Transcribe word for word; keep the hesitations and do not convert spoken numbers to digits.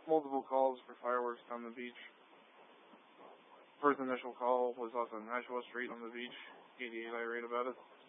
multiple calls for fireworks on the beach. First initial call was off on Nashua Street on the beach. eighty-eight irate about it.